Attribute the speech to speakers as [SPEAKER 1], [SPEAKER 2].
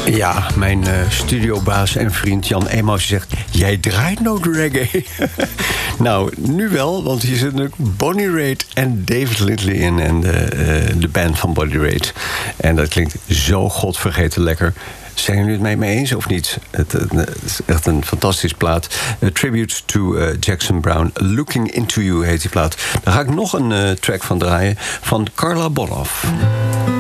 [SPEAKER 1] Ja, mijn studiobaas en vriend Jan Emaus zegt... jij draait nooit reggae. Nou, nu wel, want hier zitten natuurlijk Bonnie Raitt en David Lindley in... en de band van Bonnie Raitt. En dat klinkt zo godvergeten lekker. Zijn jullie het mee eens of niet? Het is echt een fantastisch plaat. A tribute to Jackson Browne. Looking Into You heet die plaat. Daar ga ik nog een track van draaien van Carla Bonoff.